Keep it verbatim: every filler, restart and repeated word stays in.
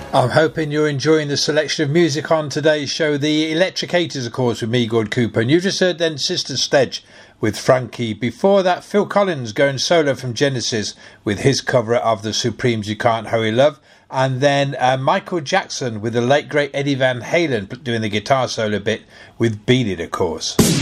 I'm hoping you're enjoying the selection of music on today's show. The Electricators, of course, with me, Gord Cooper. And you just heard then Sister Sledge with Frankie. Before that, Phil Collins going solo from Genesis with his cover of the Supremes' You Can't Hurry Love. And then uh, Michael Jackson with the late great Eddie Van Halen doing the guitar solo bit with Beat It, of course.